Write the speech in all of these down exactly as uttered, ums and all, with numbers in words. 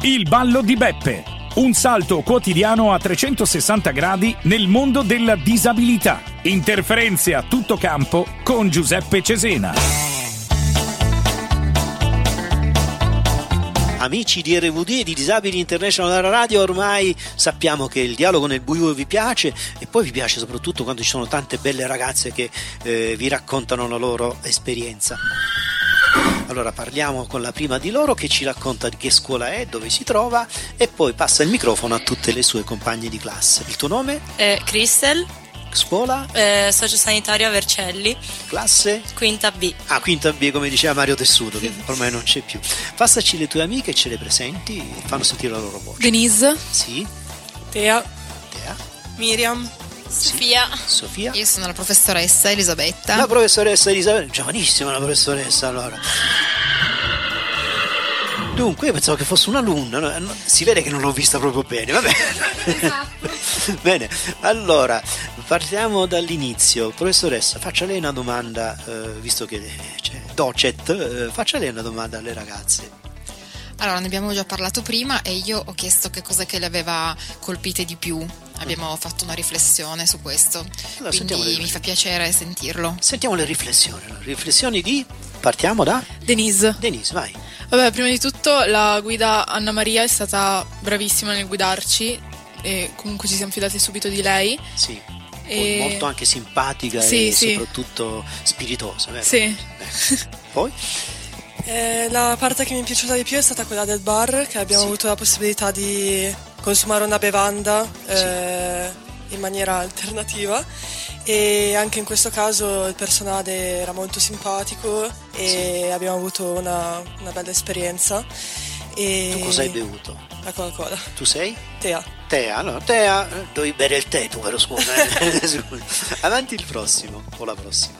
Il ballo di Beppe. Un salto quotidiano a trecentosessanta gradi nel mondo della disabilità. Interferenze a tutto campo con Giuseppe Cesena. Amici di R V D e di Disabili International Radio, ormai sappiamo che il dialogo nel buio vi piace, e poi vi piace soprattutto quando ci sono tante belle ragazze che eh, vi raccontano la loro esperienza. Allora parliamo con la prima di loro, che ci racconta di che scuola è, dove si trova, e poi passa il microfono a tutte le sue compagne di classe. Il tuo nome? Eh, Cristel. Scuola? Eh, sociosanitario a Vercelli. Classe? Quinta B. Ah, quinta B, come diceva Mario Tessuto, che ormai non c'è più. Passaci le tue amiche e ce le presenti, fanno sentire la loro voce. Denise. Sì. Tea. Tea. Miriam. Sofia. Sofia. Io sono la professoressa Elisabetta. La professoressa Elisabetta, giovanissima la professoressa, allora. Dunque, io pensavo che fosse un'alunna, no? Si vede che non l'ho vista proprio bene, va bene. Esatto. Bene, allora, partiamo dall'inizio. Professoressa, faccia lei una domanda, eh, visto che c'è docet, eh, faccia lei una domanda alle ragazze. Allora, ne abbiamo già parlato prima e io ho chiesto che cosa che le aveva colpite di più. Abbiamo mm. fatto una riflessione su questo, allora, quindi mi fa piacere sentirlo. Sentiamo le riflessioni. Le riflessioni di... Partiamo da? Denise. Denise, vai. Vabbè, prima di tutto la guida Anna Maria è stata bravissima nel guidarci e comunque ci siamo fidati subito di lei. Sì. E... molto anche simpatica sì, e sì. soprattutto spiritosa, vero? Sì. Beh. Poi? Eh, la parte che mi è piaciuta di più è stata quella del bar, che abbiamo sì. avuto la possibilità di consumare una bevanda eh, sì. in maniera alternativa, e anche in questo caso il personale era molto simpatico e sì. abbiamo avuto una, una bella esperienza. E tu cosa hai bevuto? La Coca-Cola. Tu sei? Tea. Tea, no, Tea, dovevi bere il tè tu, però scusa. Eh? Avanti il prossimo, o la prossima.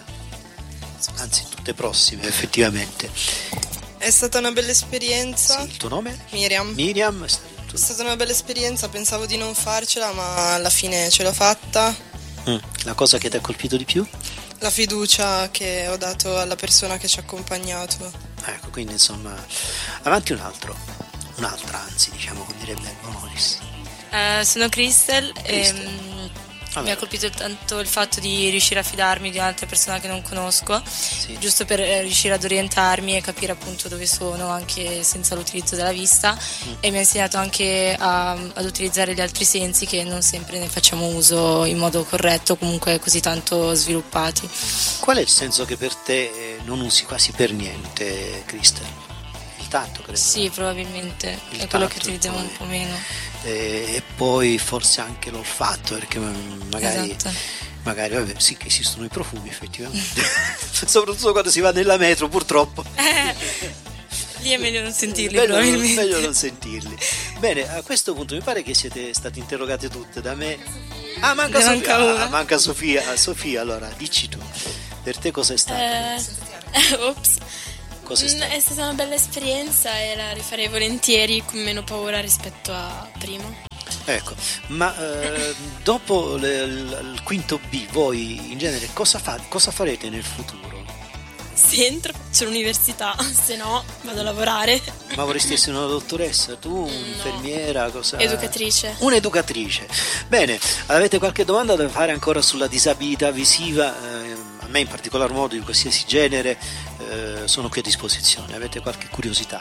Anzi, tutte prossime, effettivamente. È stata una bella esperienza. Sì, il tuo nome? Miriam. Miriam. È stata una bella esperienza, pensavo di non farcela, ma alla fine ce l'ho fatta. Mm. La cosa che ti ha colpito di più? La fiducia che ho dato alla persona che ci ha accompagnato. Ecco, quindi insomma, avanti un altro, un'altra anzi, diciamo, come direbbe Bonolis. Eh, sono Cristel, Cristel. e Allora. mi ha colpito tanto il fatto di riuscire a fidarmi di un'altra persona che non conosco, sì. giusto per riuscire ad orientarmi e capire appunto dove sono, anche senza l'utilizzo della vista, mm. e mi ha insegnato anche a, ad utilizzare gli altri sensi, che non sempre ne facciamo uso in modo corretto, comunque così tanto sviluppati. Qual è il senso che per te non usi quasi per niente, Cristel? Il tatto, credo. Sì, probabilmente il è quello tatto, che utilizziamo poi, un po' meno. E, e poi forse anche l'olfatto, perché magari, esatto. magari vabbè, sì che esistono i profumi effettivamente, soprattutto quando si va nella metro, purtroppo. Eh, lì è meglio non sentirli, meglio, probabilmente. meglio non sentirli. Bene, a questo punto mi pare che siete state interrogate tutte da me. Ah, manca ne Sofia. manca una. Ah, manca Sofia. Sofia, allora, dici tu, per te cosa è stato? Eh, ops. Cosa è stato? È stata una bella esperienza e la rifarei volentieri con meno paura rispetto a prima. Ecco, ma eh, dopo le, il, il quinto B, voi in genere cosa, fa, cosa farete nel futuro? Se entro faccio l'università, se no vado a lavorare. Ma vorresti essere una dottoressa? Tu, un'infermiera? Cosa? Educatrice. Un'educatrice. Bene, avete qualche domanda da fare ancora sulla disabilità visiva? Eh, a me in particolar modo, di qualsiasi genere, eh, sono qui a disposizione. Avete qualche curiosità?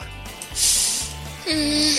Mm.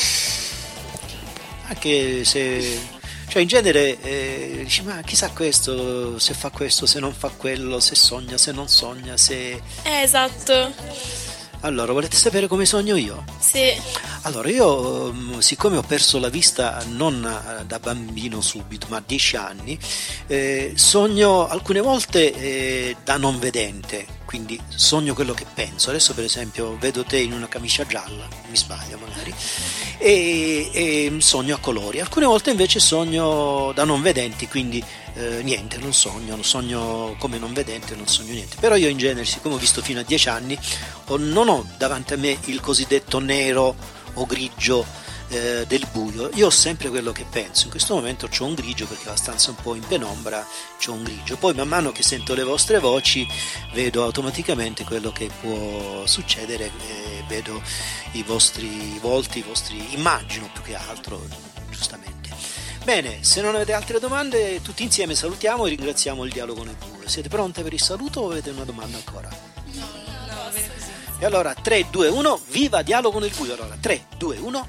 Anche se... Cioè in genere eh, dici, ma chissà questo, se fa questo, se non fa quello, se sogna, se non sogna, se... Eh, esatto. Allora, volete sapere come sogno io? Sì. Allora, io siccome ho perso la vista non da bambino subito, ma a dieci anni, eh, sogno alcune volte eh, da non vedente, quindi sogno quello che penso. Adesso per esempio vedo te in una camicia gialla, mi sbaglio magari, e, e sogno a colori. Alcune volte invece sogno da non vedenti, quindi eh, niente, non sogno, non sogno come non vedente, non sogno niente. Però io in genere, siccome ho visto fino a dieci anni, ho, non ho davanti a me il cosiddetto nero o grigio eh, del buio, io ho sempre quello che penso. In questo momento c'ho un grigio perché la stanza è un po' in penombra, c'ho un grigio. Poi man mano che sento le vostre voci vedo automaticamente quello che può succedere, eh, vedo i vostri volti, i vostri, immagino più che altro, giustamente. Bene, se non avete altre domande, tutti insieme salutiamo e ringraziamo il Dialogo nel Buio. Siete pronte per il saluto o avete una domanda ancora? No, no, va bene così. E allora tre, due, uno, viva Dialogo nel Buio! Allora tre, due, uno.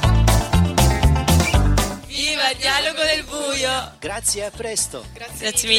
Viva il Dialogo nel Buio! Grazie e a presto! Grazie mille.